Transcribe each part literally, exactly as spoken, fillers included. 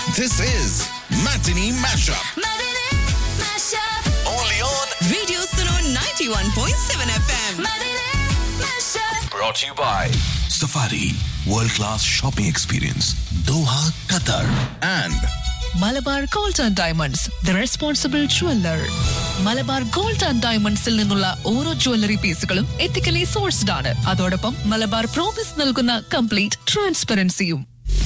This is Matinee Mashup. Matinee Mashup. Only on Radio Suno ninety-one point seven F M. Matinee Mashup. brought to you by Safari World Class Shopping Experience, Doha, Qatar, and Malabar gold and diamonds the responsible jeweller. Malabar gold and ഡയമണ്ട്സിൽ നിന്നുള്ള ഓരോ jewellery പീസുകളും ethically sourced ആണ്. അതോടൊപ്പം Malabar promise നൽകുന്ന complete ട്രാൻസ്പെറൻസിയും.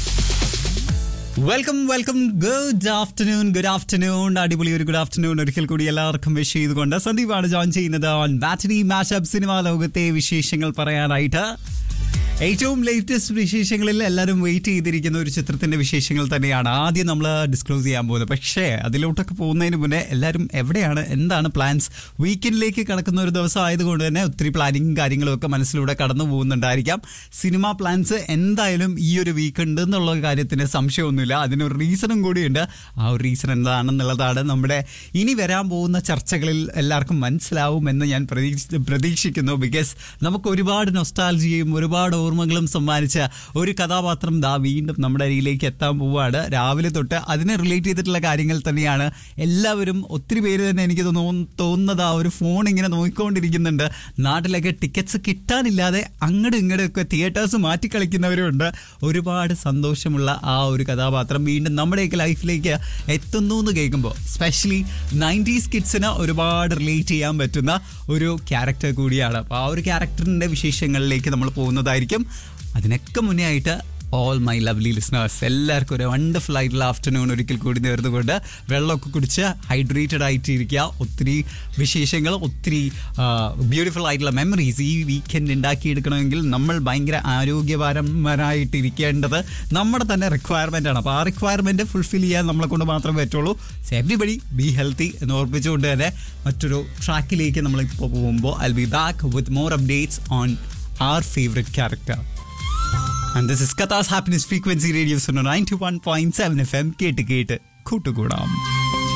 Welcome welcome good afternoon good afternoon അടിപൊളി ഒരു good afternoon ഒരിക്കൽ കൂടി എല്ലാവർക്കും വിഷ് ചെയ്തുകൊണ്ട് സന്ദീപാണ് ജോയിൻ ചെയ്യുന്നത് ഓൺ മാറ്റിനി മാഷപ്പ് സിനിമാ ലോകത്തെ വിശേഷങ്ങൾ പറയാനായിട്ട്. ഏറ്റവും ലേറ്റസ്റ്റ് വിശേഷങ്ങളിൽ എല്ലാവരും വെയിറ്റ് ചെയ്തിരിക്കുന്ന ഒരു ചിത്രത്തിന്റെ വിശേഷങ്ങൾ തന്നെയാണ് ആദ്യം നമ്മൾ ഡിസ്ക്ലോസ് ചെയ്യാൻ പോകുന്നത്. പക്ഷേ അതിലോട്ടൊക്കെ പോകുന്നതിന് മുന്നേ എല്ലാവരും എവിടെയാണ്, എന്താണ് പ്ലാൻസ്? വീക്കെൻഡിലേക്ക് കടക്കുന്ന ഒരു ദിവസം ആയതുകൊണ്ട് തന്നെ ഒത്തിരി പ്ലാനിങ്ങും കാര്യങ്ങളും ഒക്കെ മനസ്സിലൂടെ കടന്നു പോകുന്നുണ്ടായിരിക്കാം. സിനിമ പ്ലാൻസ് എന്തായാലും ഈ ഒരു വീക്കെൻഡ് എന്നുള്ള കാര്യത്തിന് സംശയമൊന്നുമില്ല. അതിനൊരു റീസണും കൂടിയുണ്ട്. ആ ഒരു റീസൺ എന്താണെന്നുള്ളതാണ് നമ്മുടെ ഇനി വരാൻ പോകുന്ന ചർച്ചകളിൽ എല്ലാവർക്കും മനസ്സിലാവുമെന്ന് ഞാൻ പ്രതീക്ഷ പ്രതീക്ഷിക്കുന്നു ബിക്കോസ് നമുക്ക് ഒരുപാട് നൊസ്റ്റാൾജിയയും ഒരുപാട് ഓർമ്മകളും സമ്മാനിച്ച ഒരു കഥാപാത്രം ദാ വീണ്ടും നമ്മുടെ അരിയിലേക്ക് എത്താൻ പോവുകയാണ്. രാവിലെ തൊട്ട് അതിനെ റിലേറ്റ് ചെയ്തിട്ടുള്ള കാര്യങ്ങൾ തന്നെയാണ് എല്ലാവരും. ഒത്തിരി പേര് തന്നെ എനിക്ക് തോന്നുന്നത് ആ ഒരു ഫോൺ ഇങ്ങനെ നോക്കിക്കൊണ്ടിരിക്കുന്നുണ്ട്. നാട്ടിലൊക്കെ ടിക്കറ്റ്സ് കിട്ടാനില്ലാതെ അങ്ങോട്ടും ഇങ്ങോട്ടൊക്കെ തിയേറ്റേഴ്സ് മാറ്റിക്കളിക്കുന്നവരുണ്ട്. ഒരുപാട് സന്തോഷമുള്ള ആ ഒരു കഥാപാത്രം വീണ്ടും നമ്മുടെയൊക്കെ ലൈഫിലേക്ക് എത്തുന്നു എന്ന് കേൾക്കുമ്പോൾ സ്പെഷ്യലി നയൻറ്റീസ് കിഡ്സിന് ഒരുപാട് റിലേറ്റ് ചെയ്യാൻ പറ്റുന്ന ഒരു ക്യാരക്ടർ കൂടിയാണ്. അപ്പോൾ ആ ഒരു ക്യാരക്ടറിൻ്റെ വിശേഷങ്ങളിലേക്ക് നമ്മൾ പോകുന്നതായിരിക്കും. അതിനൊക്കെ മുന്നേ ആയിട്ട് ഓൾ മൈ ലവ്ലി ലിസണേഴ്സ് എല്ലാവർക്കും ഒരു വണ്ടർഫുൾ ആയിട്ടുള്ള ആഫ്റ്റർനൂൺ ഒരിക്കൽ കൂടി നേർന്നുകൊണ്ട് വെള്ളമൊക്കെ കുടിച്ച് ഹൈഡ്രേറ്റഡ് ആയിട്ടിരിക്കുക. ഒത്തിരി വിശേഷങ്ങൾ, ഒത്തിരി ബ്യൂട്ടിഫുൾ ആയിട്ടുള്ള മെമ്മറീസ് ഈ വീക്കെൻഡ് ഉണ്ടാക്കിയെടുക്കണമെങ്കിൽ നമ്മൾ ഭയങ്കര ആരോഗ്യപരമായിട്ടിരിക്കേണ്ടത് നമ്മുടെ തന്നെ റിക്വയർമെൻ്റ് ആണ്. അപ്പോൾ ആ റിക്വയർമെൻറ്റ് ഫുൾഫിൽ ചെയ്യാൻ നമ്മളെ കൊണ്ട് മാത്രമേ പറ്റുള്ളൂ. സോ എവരിബഡി ബി ഹെൽത്തി എന്ന് ഓർപ്പിച്ചുകൊണ്ട് തന്നെ മറ്റൊരു ട്രാക്കിലേക്ക് നമ്മളിപ്പോൾ പോകുമ്പോൾ I B back with more updates on our favorite character. And this is Qatar's Happiness Frequency Radio Suno ninety-one point seven F M. കേട്ട് കേട്ട് കൂട്ടുകൂടാം.